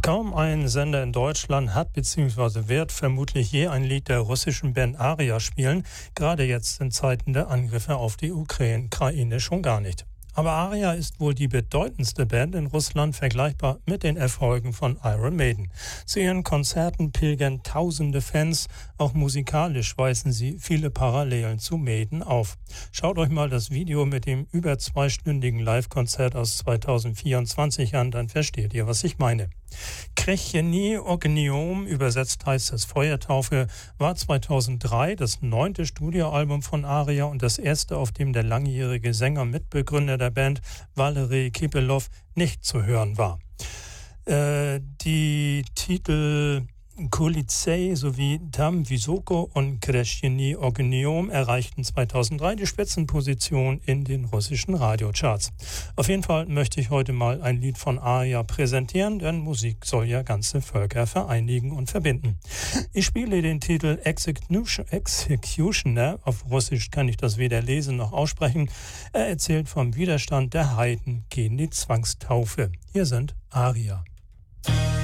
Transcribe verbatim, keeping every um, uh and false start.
Kaum ein Sender in Deutschland hat bzw. wird vermutlich je ein Lied der russischen Band Aria spielen, gerade jetzt in Zeiten der Angriffe auf die Ukraine schon gar nicht. Aber Aria ist wohl die bedeutendste Band in Russland, vergleichbar mit den Erfolgen von Iron Maiden. Zu ihren Konzerten pilgern tausende Fans, auch musikalisch weisen sie viele Parallelen zu Maiden auf. Schaut euch mal das Video mit dem über zweistündigen Live-Konzert aus zweitausendvierundzwanzig an, dann versteht ihr, was ich meine. Krecheni Ognium, übersetzt heißt es Feuertaufe, war zweitausenddrei das neunte Studioalbum von Aria und das erste, auf dem der langjährige Sänger, Mitbegründer der Band, Valery Kipelov, nicht zu hören war. Äh, die Titel Kulitsei sowie Tam Visoko und Krecheni Ognium erreichten zweitausenddrei die Spitzenposition in den russischen Radiocharts. Auf jeden Fall möchte ich heute mal ein Lied von Aria präsentieren, denn Musik soll ja ganze Völker vereinigen und verbinden. Ich spiele den Titel Executioner, auf Russisch kann ich das weder lesen noch aussprechen. Er erzählt vom Widerstand der Heiden gegen die Zwangstaufe. Hier sind Aria.